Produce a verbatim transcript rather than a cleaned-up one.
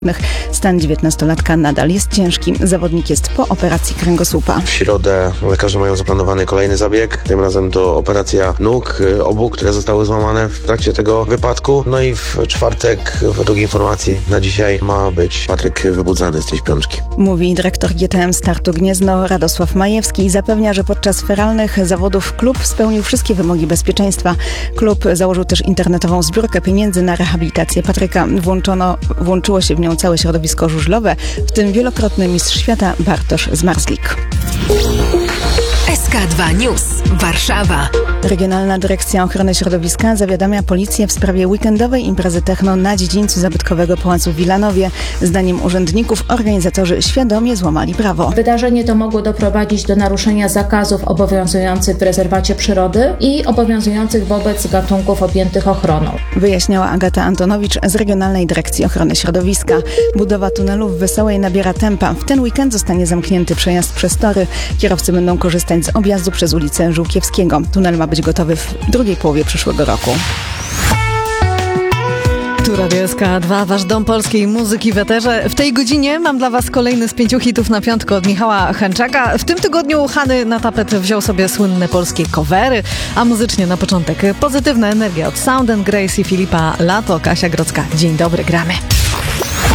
Stan dziewiętnastolatka nadal jest ciężki. Zawodnik jest po operacji kręgosłupa. W środę lekarze mają zaplanowany kolejny zabieg. Tym razem to operacja nóg obu, które zostały złamane w trakcie tego wypadku. No i w czwartek, według informacji na dzisiaj, ma być Patryk wybudzany z tej śpiączki. Mówi dyrektor G T M Startu Gniezno Radosław Majewski i zapewnia, że podczas feralnych zawodów klub spełnił wszystkie wymogi bezpieczeństwa. Klub założył też internetową zbiórkę pieniędzy na rehabilitację Patryka. Włączono, włączyło się w nią całe środowisko żużlowe, w tym wielokrotny mistrz świata Bartosz Zmarzlik. S K dwa News, Warszawa. Regionalna Dyrekcja Ochrony Środowiska zawiadamia policję w sprawie weekendowej imprezy techno na dziedzińcu zabytkowego Pałacu w Wilanowie. Zdaniem urzędników organizatorzy świadomie złamali prawo. Wydarzenie to mogło doprowadzić do naruszenia zakazów obowiązujących w rezerwacie przyrody i obowiązujących wobec gatunków objętych ochroną. Wyjaśniała Agata Antonowicz z Regionalnej Dyrekcji Ochrony Środowiska. Budowa tunelu w Wesołej nabiera tempa. W ten weekend zostanie zamknięty przejazd przez tory. Kierowcy będą korzystać z objazdu przez ulicę Żółkiewskiego. Tunel ma być gotowy w drugiej połowie przyszłego roku. Tu Radio S K dwa, wasz dom polskiej muzyki w eterze. W tej godzinie mam dla was kolejny z pięciu hitów na piątkę od Michała Hańczaka. W tym tygodniu Hany na tapet wziął sobie słynne polskie covery, a muzycznie na początek pozytywna energia od Sound and Grace i Filipa Lato. Kasia Grodzka. Dzień dobry, gramy.